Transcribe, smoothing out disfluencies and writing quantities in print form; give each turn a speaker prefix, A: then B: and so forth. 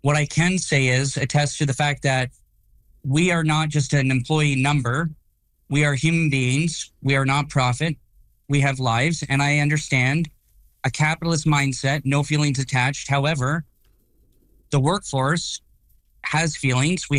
A: What I can say is attest to the fact that we are not just an employee number. We are human beings. We are not profit. We have lives. And I understand a capitalist mindset, no feelings attached. However, the workforce has feelings. We